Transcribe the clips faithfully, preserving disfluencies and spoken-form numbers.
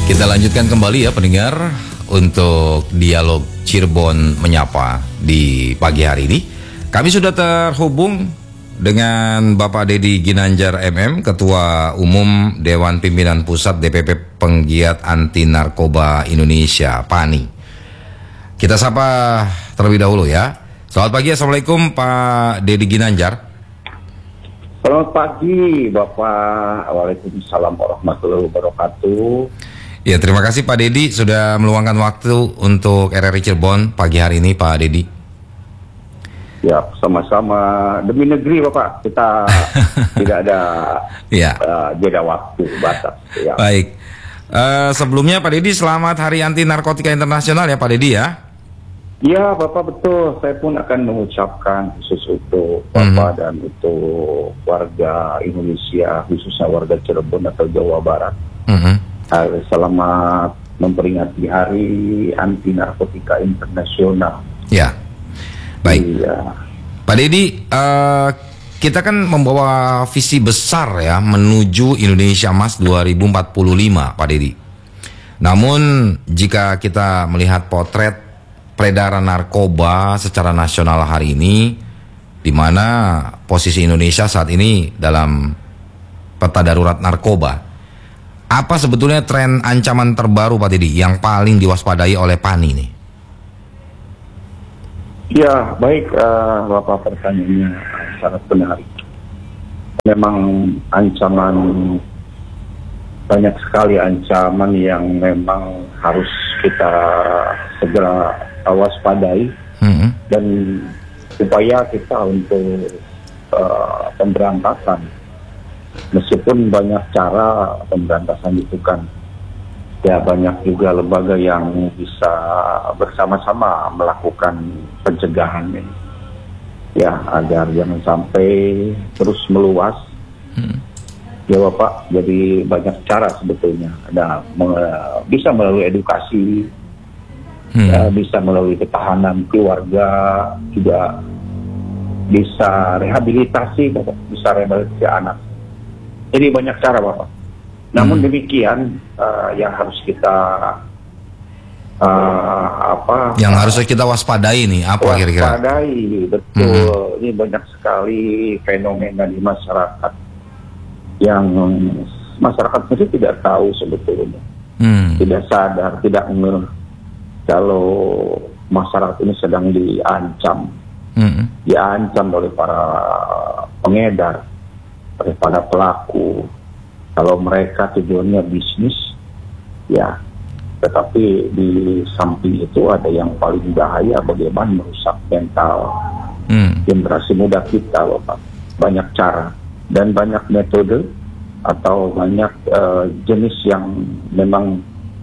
Kita lanjutkan kembali ya pendengar untuk dialog Cirebon Menyapa di pagi hari ini. Kami sudah terhubung dengan Bapak Deddy Ginanjar M M, Ketua Umum Dewan Pimpinan Pusat D P P Penggiat Anti Narkoba Indonesia, PANI. Kita sapa terlebih dahulu ya. Selamat pagi, Assalamualaikum Pak Deddy Ginanjar. Selamat pagi Bapak. Waalaikumsalam warahmatullahi wabarakatuh. Ya, terima kasih Pak Deddy sudah meluangkan waktu untuk R R I Cirebon pagi hari ini, Pak Deddy. Ya, sama-sama demi negeri Bapak. Kita tidak ada ya. uh, jeda waktu batas. Ya. Baik. Uh, sebelumnya Pak Deddy, selamat Hari Anti Narkotika Internasional ya Pak Deddy ya. Ya Bapak, betul. Saya pun akan mengucapkan khusus untuk Bapak mm-hmm. dan untuk warga Indonesia, khususnya warga Cirebon atau Jawa Barat. Mm-hmm. Selamat memperingati Hari Anti Narkotika Internasional. Ya, baik. Iya. Pak Deddy, uh, kita kan membawa visi besar ya menuju Indonesia Emas dua ribu empat puluh lima, Pak Deddy. Namun jika kita melihat potret peredaran narkoba secara nasional hari ini, di mana posisi Indonesia saat ini dalam peta darurat narkoba. Apa sebetulnya tren ancaman terbaru Pak Deddy yang paling diwaspadai oleh PANI nih? Ya, baik uh, Bapak, pertanyaannya sangat menarik. Memang ancaman, banyak sekali ancaman yang memang harus kita segera waspadai mm-hmm. dan upaya kita untuk uh, pemberantasan. Meskipun banyak cara pemberantasan itu kan, ya banyak juga lembaga yang bisa bersama-sama melakukan pencegahan ini, ya agar jangan sampai terus meluas. Hmm. Ya Bapak, jadi banyak cara sebetulnya. Ada me- bisa melalui edukasi, hmm. ya, bisa melalui ketahanan keluarga, juga bisa rehabilitasi, Bapak, bisa rehabilitasi anak. Jadi banyak cara Bapak. Namun hmm. demikian uh, yang harus kita uh, apa? Yang harus kita waspadai nih apa waspadai, kira-kira? Waspadai, betul. Hmm. Ini banyak sekali fenomena di masyarakat yang masyarakat mesti tidak tahu sebetulnya, hmm. tidak sadar, tidak mengerti kalau masyarakat ini sedang diancam, hmm. diancam oleh para pengedar, daripada pelaku. Kalau mereka tujuannya bisnis, ya, tetapi di samping itu ada yang paling bahaya, bagaimana merusak mental hmm. generasi muda kita, Bapak. Banyak cara dan banyak metode atau banyak uh, jenis yang memang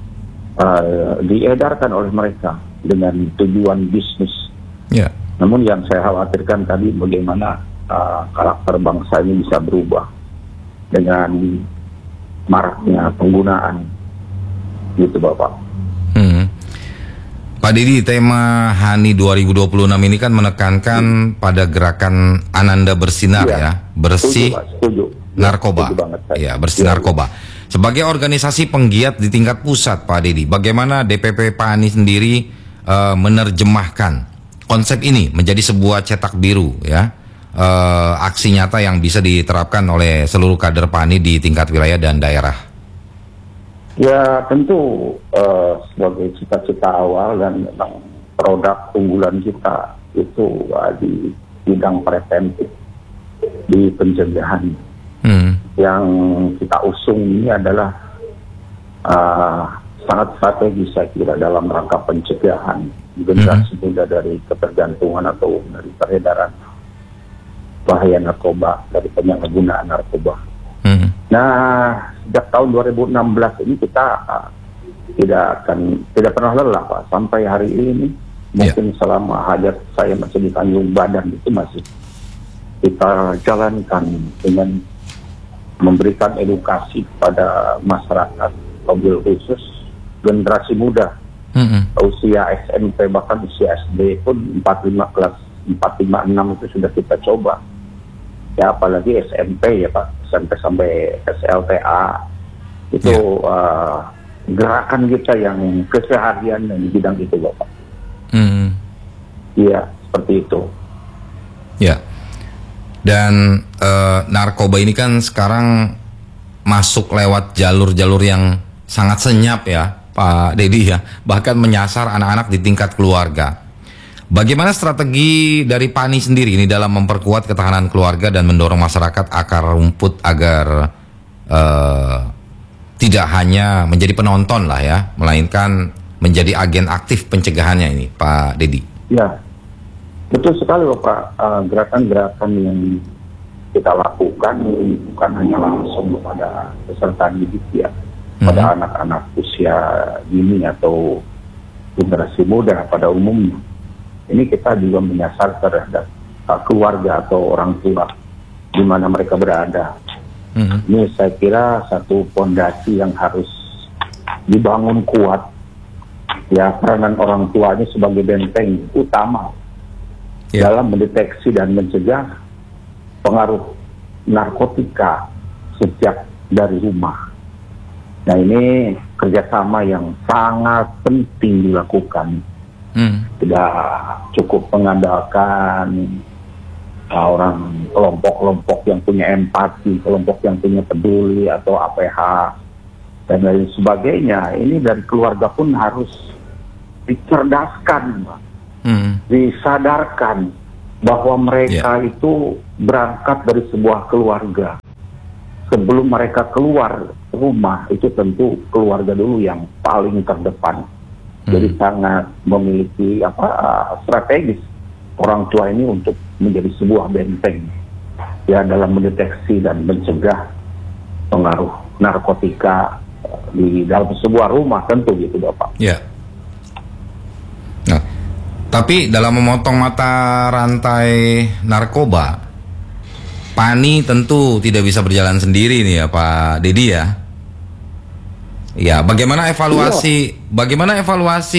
uh, diedarkan oleh mereka dengan tujuan bisnis. Yeah. Namun yang saya khawatirkan tadi bagaimana Uh, karakter bangsa ini bisa berubah dengan maraknya penggunaan gitu Bapak. Hmm. Pak Deddy, tema Hani dua ribu dua puluh enam ini kan menekankan hmm. pada gerakan Ananda Bersinar ya, ya bersih setuju, setuju. narkoba, setuju banget, ya bersih ya, narkoba. Sebagai organisasi penggiat di tingkat pusat, Pak Deddy, bagaimana D P P PANI sendiri uh, menerjemahkan konsep ini menjadi sebuah cetak biru ya? Uh, aksi nyata yang bisa diterapkan oleh seluruh kader PANI di tingkat wilayah dan daerah? Ya tentu uh, sebagai cita-cita awal dan memang produk unggulan kita itu uh, di bidang preventif, di pencegahan. Hmm. Yang kita usung ini adalah uh, sangat strategis saya kira dalam rangka pencegahan generasi hmm. muda dari ketergantungan atau dari peredaran bahaya narkoba, dari penyalahgunaan narkoba. Hmm. Nah, sejak tahun dua ribu enam belas ini kita uh, tidak akan tidak pernah lelah Pak, sampai hari ini mungkin yeah. selama hajat saya masih di Tanjung Badan itu masih kita jalankan dengan memberikan edukasi kepada masyarakat, mobil khusus generasi muda, hmm. usia S M P bahkan usia S D pun empat puluh lima kelas empat lima enam itu sudah kita coba. Ya apalagi S M P ya Pak, S M P sampai S L T A itu yeah. uh, gerakan kita yang keseharian di bidang itu, Bapak. Hmm. Iya, seperti itu. Ya. Dan eh, narkoba ini kan sekarang masuk lewat jalur-jalur yang sangat senyap ya, Pak Dedi ya, bahkan menyasar anak-anak di tingkat keluarga. Bagaimana strategi dari P A N I sendiri ini dalam memperkuat ketahanan keluarga dan mendorong masyarakat akar rumput agar eh, tidak hanya menjadi penonton lah ya, melainkan menjadi agen aktif pencegahannya ini, Pak Dedi? Ya, betul sekali Bapak. Uh, gerakan-gerakan yang kita lakukan bukan hanya langsung kepada peserta didik ya, mm-hmm. pada anak-anak usia dini atau generasi muda pada umumnya. Ini kita juga menyasar terhadap uh, keluarga atau orang tua di mana mereka berada. Mm-hmm. Ini saya kira satu fondasi yang harus dibangun kuat. Ya, peranan orang tuanya sebagai benteng utama yeah. dalam mendeteksi dan mencegah pengaruh narkotika sejak dari rumah. Nah, ini kerjasama yang sangat penting dilakukan. Hmm. Tidak cukup mengandalkan uh, orang kelompok-kelompok yang punya empati, kelompok yang punya peduli atau A P H dan lain sebagainya. Ini dari keluarga pun harus dicerdaskan, hmm. disadarkan bahwa mereka yeah. itu berangkat dari sebuah keluarga. Sebelum mereka keluar rumah, itu tentu keluarga dulu yang paling terdepan. Hmm. Jadi sangat memiliki apa strategis orang tua ini untuk menjadi sebuah benteng ya dalam mendeteksi dan mencegah pengaruh narkotika di dalam sebuah rumah tentu gitu Bapak. Ya. Nah, tapi dalam memotong mata rantai narkoba, P A N I tentu tidak bisa berjalan sendiri nih ya Pak Dedi ya. Ya, bagaimana evaluasi, iya. bagaimana evaluasi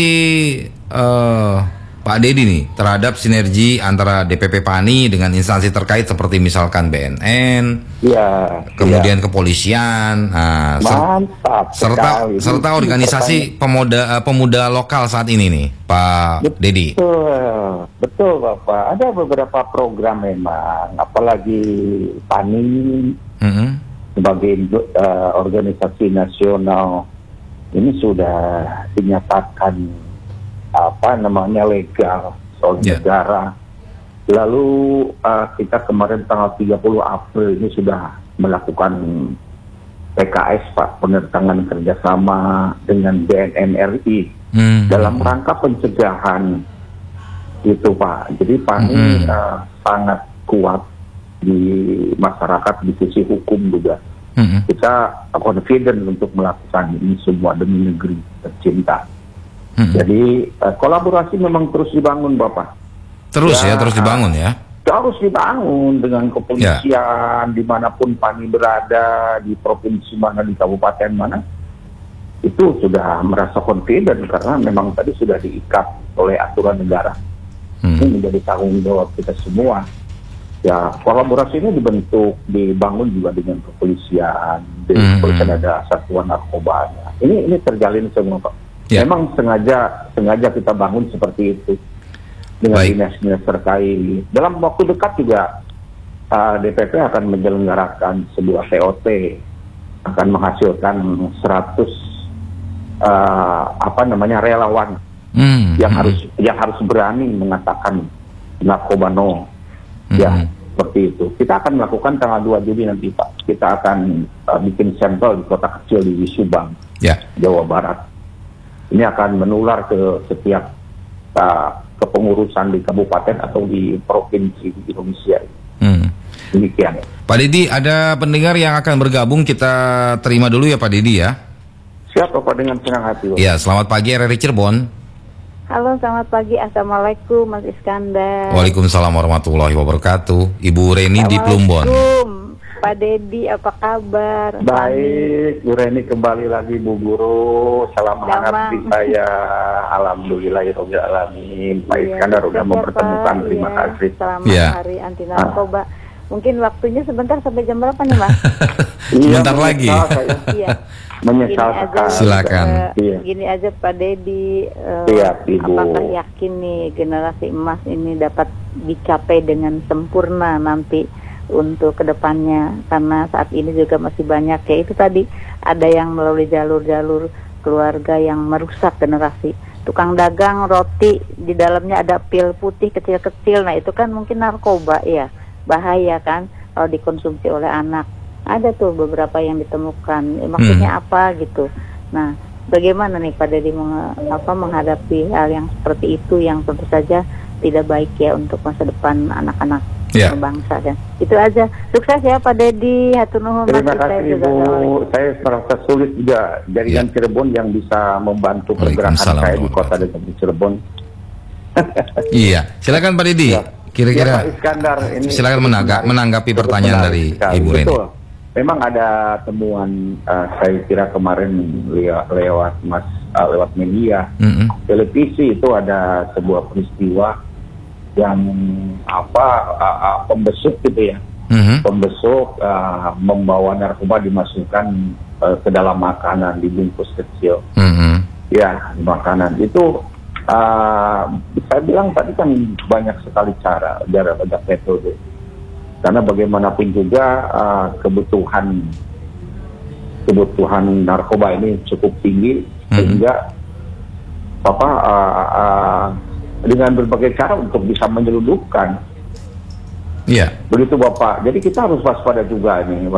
uh, Pak Dedi nih terhadap sinergi antara D P P P A N I dengan instansi terkait seperti misalkan B N N, ya, kemudian ya. kepolisian, nah, Mantap, serta sekali. serta organisasi pemuda pemuda lokal saat ini nih, Pak Dedi. Betul, betul Bapak. Ada beberapa program memang, apalagi P A N I mm-hmm. sebagai uh, organisasi nasional ini sudah dinyatakan apa namanya legal oleh yeah. negara. Lalu uh, kita kemarin tanggal tiga puluh April ini sudah melakukan P K S Pak, penertangan kerjasama dengan B N N R I mm-hmm. dalam rangka pencegahan itu Pak. Jadi P A N I mm-hmm. uh, sangat kuat di masyarakat di sisi hukum juga. Mm-hmm. Kita confident untuk melakukan ini semua demi negeri tercinta. Hmm. Jadi uh, kolaborasi memang terus dibangun Bapak. Terus ya, ya terus dibangun ya. Terus dibangun dengan kepolisian ya. Dimanapun P A N I berada, di provinsi mana, di kabupaten mana, itu sudah merasa confident karena memang tadi sudah diikat oleh aturan negara. Hmm. Ini menjadi tanggung jawab kita semua. Ya, kolaborasi ini dibentuk, dibangun juga dengan kepolisian, di hmm. kepolisian ada satuan narkobanya. Ini ini terjalin semua Pak. Ya. Memang sengaja sengaja kita bangun seperti itu dengan dinas-dinas terkait. Dalam waktu dekat juga uh, D P P akan menyelenggarakan sebuah T O T, akan menghasilkan seratus uh, apa namanya relawan hmm. yang hmm. harus yang harus berani mengatakan narkoba no. Hmm. Ya, seperti itu. Kita akan melakukan tanggal dua Juli nanti Pak. Kita akan uh, bikin sampel di kota kecil di Subang, ya. Jawa Barat. Ini akan menular ke setiap uh, kepengurusan di kabupaten atau di provinsi di Indonesia. Hmm. Demikian. Pak Dedi, ada pendengar yang akan bergabung, kita terima dulu ya Pak Dedi ya. Siapa Pak, dengan senang hati. Ya, selamat pagi R R I Cirebon. Halo, selamat pagi. Assalamualaikum Mas Iskandar. Waalaikumsalam warahmatullahi wabarakatuh. Ibu Reni di Plumbon. Pak Dedi, apa kabar? Baik, Bu Reni kembali lagi Bu Guru. Salam hangat di saya. Alhamdulillahirabbil alamin. Pak Iskandar udah mempertemukan, terima ya. kasih. Selamat ya. Hari anti narkoba. Mungkin waktunya sebentar sampai jam berapa nih Mas? Sebentar lagi. Iya. Menyesal Gini aja, sekali. Silakan. eh, Iya. Gini aja Pak Dedi, eh, Iya, Ibu. apakah yakin nih generasi emas ini dapat dicapai dengan sempurna nanti untuk kedepannya? Karena saat ini juga masih banyak ya itu tadi ada yang melalui jalur-jalur keluarga yang merusak generasi. Tukang dagang roti di dalamnya ada pil putih kecil-kecil, nah itu kan mungkin narkoba ya, bahaya kan kalau dikonsumsi oleh anak. Ada tuh beberapa yang ditemukan, eh, maksudnya Hmm. apa gitu. Nah, bagaimana nih Pak Dedi meng- apa, menghadapi hal yang seperti itu yang tentu saja tidak baik ya untuk masa depan anak-anak Ya. bangsa. Dan itu aja. Sukses ya Pak Dedi, hatur nuhun. Terima Mas. Saya kasih juga Ibu. assalamualaikum. Saya merasa sulit juga jaringan Ya. Cirebon yang bisa membantu pergerakan Waalaikumsalam saya di kota warahmatullahi dengan Cirebon. Iya, silakan Pak Dedi. Ya. Ya, Kira-kira Pak Iskandar, ini silakan cukup menangga- menarik. menanggapi Cukup pertanyaan menarik dari sekali. Ibu Reni. Betul. Memang ada temuan uh, saya kira kemarin le- lewat mas uh, lewat media, Mm-mm. televisi itu ada sebuah peristiwa yang apa uh, uh, pembesuk gitu ya. Mhm. Pembesuk uh, membawa narkoba dimasukkan uh, ke dalam makanan dibungkus kecil. Mhm. Ya, makanan itu uh, saya bilang tadi kan banyak sekali cara, cara banyak metode. Karena bagaimanapun juga uh, kebutuhan kebutuhan narkoba ini cukup tinggi, Mhm. sehingga apa uh, uh, dengan berbagai cara untuk bisa menyelundupkan. Iya. Begitu Bapak. Jadi kita harus waspada juga nih.